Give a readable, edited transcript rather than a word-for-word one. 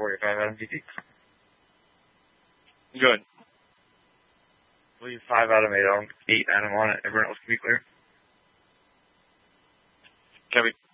45 Adam GT. Good. Leave 5 Adam, 8 Adam on it. Everyone else can be clear. Copy.